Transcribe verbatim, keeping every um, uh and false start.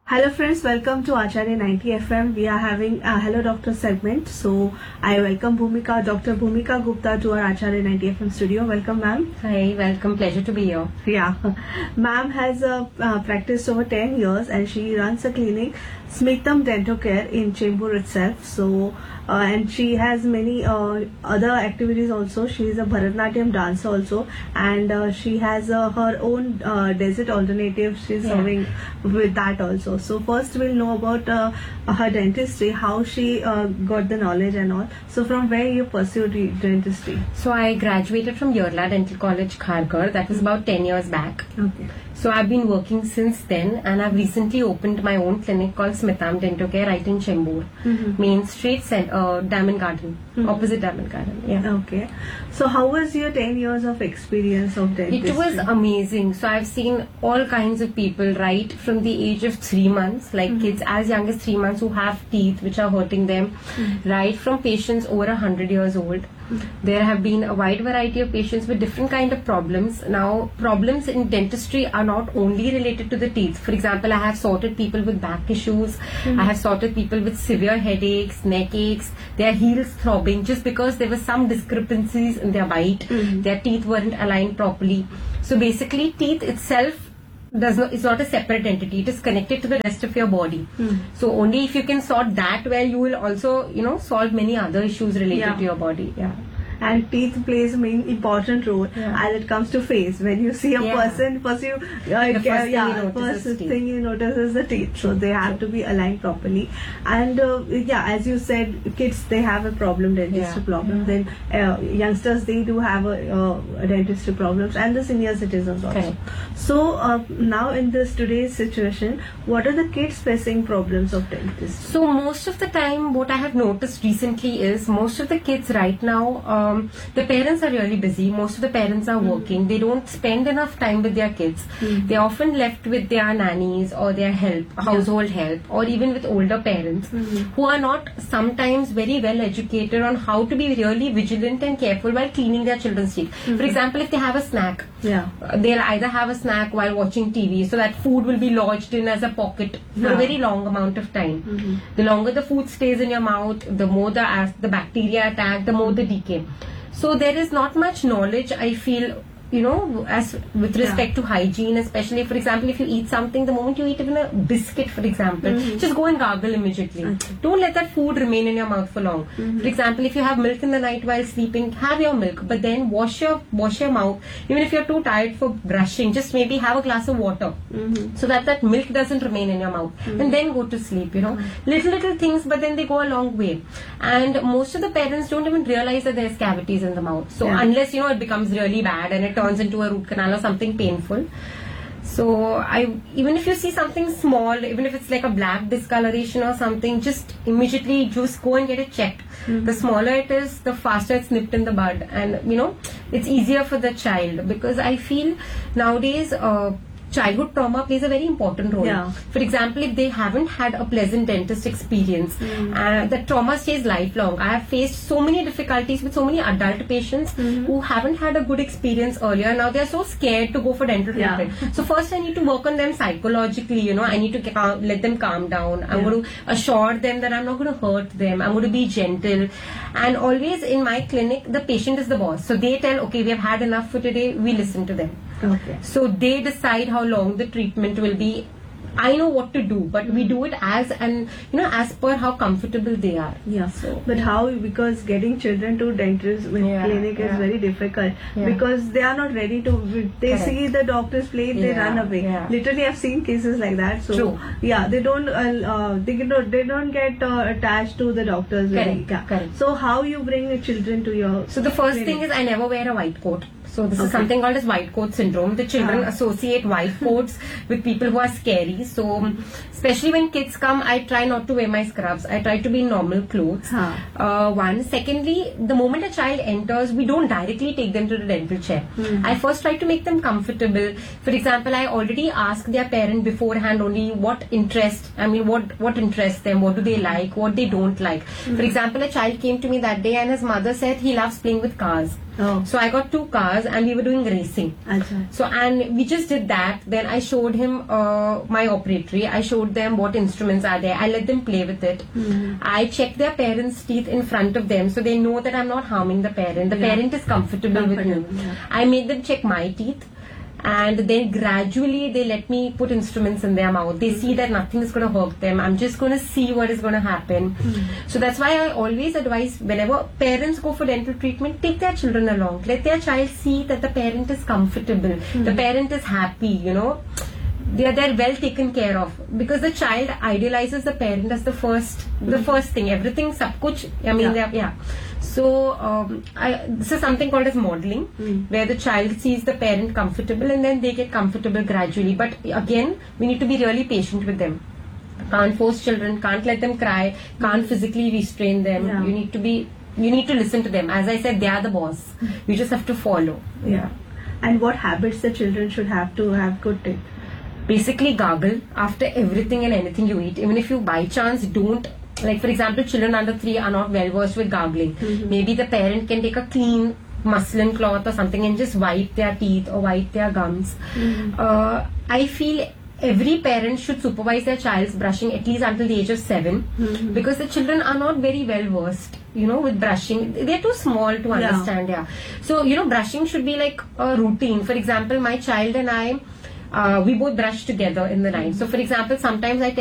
Hello friends, welcome to Acharya ninety F M. We are having a Hello Doctor segment. So I welcome Bhumika, Doctor Bhumika Gupta to our Acharya ninety F M studio. Welcome ma'am. Hi, welcome. Pleasure to be here. Yeah. Ma'am has uh, uh, practiced over ten years and she runs a clinic, Smitham Dental Care in Chembur itself. So uh, and she has many uh, other activities also. She is a Bharatanatyam dancer also, and uh, she has uh, her own uh, desert alternative. She's Yeah. serving with that also. So first we'll know about uh, her dentistry, how she uh, got the knowledge and all. So from where you pursued the dentistry? So I graduated from Yerla Dental College, Kharghar. That was about ten years back. Okay. So I've been working since then, and I've recently opened my own clinic called Smitham Dental Care right in Chembur, Mhm. Main Street, Cent- uh, Diamond Garden, Mhm. opposite Diamond Garden. Yeah. Okay. So how was your ten years of experience of dentistry? It was amazing. So I've seen all kinds of people right from the age of three months, like Mhm. kids as young as three months who have teeth which are hurting them, Mhm. right from patients over a hundred years old. There have been a wide variety of patients with different kind of problems. Now, problems in dentistry are not only related to the teeth. For example, I have sorted people with back issues. Mhm. I have sorted people with severe headaches, neck aches, their heels throbbing just because there were some discrepancies in their bite. Mhm. Their teeth weren't aligned properly. So basically, teeth itself does not, it's not a separate entity. It is connected to the rest of your body. Mhm. So only if you can sort that well, you will also, you know, solve many other issues related Yeah. to your body. Yeah. And teeth plays a main important role Yeah. as it comes to face. When you see a Yeah. person, first you uh, The first thing yeah, you notice first is teeth. thing you notice is the teeth. So they have to be aligned properly. And uh, yeah, as you said, kids they have a problem, dentistry Yeah. problem. Then uh, youngsters they do have a, uh, a dentistry problems, and the senior citizens also. Correct. So uh, now in this today's situation, what are the kids facing problems of dentistry? So most of the time, what I have noticed recently is most of the kids right now, um, the parents are really busy. Most of the parents are working. They don't spend enough time with their kids. Mm. They're often left with their nannies or their help, household help, or even with older parents Mhm. who are not sometimes very well educated on how to be really vigilant and careful while cleaning their children's teeth. For example, if they have a snack, Yeah. Uh, they'll either have a snack while watching T V, so that food will be lodged in as a pocket for Yeah. a very long amount of time. Mhm. The longer the food stays in your mouth, the more the as the bacteria attack, the more the decay. So there is not much knowledge, I feel, you know, as with respect to hygiene, especially for example, if you eat something, the moment you eat even a biscuit, for example, Mhm. just go and gargle immediately. Okay. Don't let that food remain in your mouth for long. Mhm. For example, if you have milk in the night while sleeping, have your milk, but then wash your wash your mouth. Even if you're too tired for brushing, just maybe have a glass of water Mhm. so that that milk doesn't remain in your mouth, and then go to sleep. You know, little little things, but then they go a long way. And most of the parents don't even realize that there's cavities in the mouth. So Yeah. unless you know it becomes really bad and it turns into a root canal or something painful. So I even if you see something small, even if it's like a black discoloration or something, just immediately just go and get it checked. The smaller it is, the faster it's nipped in the bud, and you know it's easier for the child, because I feel nowadays uh, childhood trauma plays a very important role. Yeah. For example, if they haven't had a pleasant dentist experience, uh, the trauma stays lifelong. I have faced so many difficulties with so many adult patients who haven't had a good experience earlier. Now they are so scared to go for dental Yeah. treatment. So first I need to work on them psychologically. You know, I need to calm, let them calm down. I'm Yeah. going to assure them that I'm not going to hurt them. I'm going to be gentle. And always in my clinic, the patient is the boss. So they tell, okay, we have had enough for today. We listen to them. Okay. So they decide how long the treatment will be. I know what to do, but we do it as and you know as per how comfortable they are. Yeah. So But how, because getting children to dentist with Yeah, clinic is yeah. very difficult, Yeah. because they are not ready to, they Correct. see the doctor's plate, they Yeah, run away. yeah. Literally I've seen cases like that. So True. yeah, they don't uh, uh, they don't they don't get uh, attached to the doctors. very- Correct, yeah. correct. So how you bring the children to your So the first clinic? thing is I never wear a white coat. So this Okay. is something called as white coat syndrome. The children Ah. associate white coats with people who are scary. So especially when kids come, I try not to wear my scrubs. I try to be in normal clothes. Huh. Uh, one. Secondly, the moment a child enters, we don't directly take them to the dental chair. Mhm. I first try to make them comfortable. For example, I already ask their parent beforehand only what interest, I mean, what, what interests them, what do they like, what they don't like. For example, a child came to me that day and his mother said he loves playing with cars. Oh. So I got two cars and we were doing racing. Acha. So and we just did that. Then I showed him uh, my operatory. I showed them what instruments are there. I let them play with it. Mm-hmm. I checked their parents' teeth in front of them so they know that I'm not harming the parent. The Yeah. parent is comfortable, with Comfortable, me. yeah. I made them check my teeth. And then gradually they let me put instruments in their mouth. They see that nothing is going to hurt them. I'm just going to see what is going to happen. So that's why I always advise whenever parents go for dental treatment, take their children along. Let their child see that the parent is comfortable. The parent is happy, you know. They are they're well taken care of, because the child idealizes the parent as the first the first thing. Everything, sab kuch. I mean, Yeah. yeah. yeah. So um, I, this is something called as modeling, Mm. where the child sees the parent comfortable and then they get comfortable gradually. But again, we need to be really patient with them. Can't force children, can't let them cry, can't physically restrain them. Yeah. You need to be, you need to listen to them. As I said, they are the boss. You just have to follow. Yeah. And what habits the children should have to have good teeth? Basically, gargle after everything and anything you eat. Even if you by chance don't, like for example, children under three are not well versed with gargling. Mhm. Maybe the parent can take a clean muslin cloth or something and just wipe their teeth or wipe their gums. Mhm. Uh, I feel every parent should supervise their child's brushing at least until the age of seven, Mhm. because the children are not very well versed, you know, with brushing. They're too small to Yeah. understand. Yeah. So you know, brushing should be like a routine. For example, my child and I, uh, we both brush together in the night. So for example, sometimes I tell